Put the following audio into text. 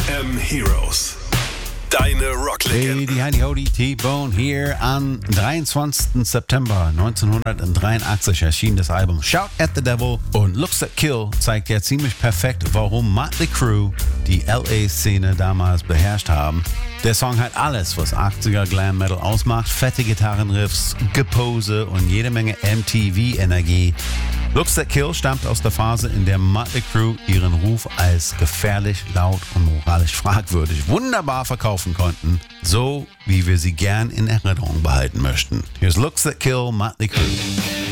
FM Heroes. Deine Rocklegende. Hey, die Heidi Hody T-Bone hier. Am 23. September 1983 erschien das Album Shout at the Devil und Looks That Kill zeigt ja ziemlich perfekt, warum Motley Crue die LA-Szene damals beherrscht haben. Der Song hat alles, was 80er Glam Metal ausmacht. Fette Gitarrenriffs, Gepose und jede Menge MTV-Energie. Looks That Kill stammt aus der Phase, in der Motley Crue ihren Ruf als gefährlich, laut und moralisch fragwürdig wunderbar verkaufen konnten, so wie wir sie gern in Erinnerung behalten möchten. Here's Looks That Kill, Motley Crue.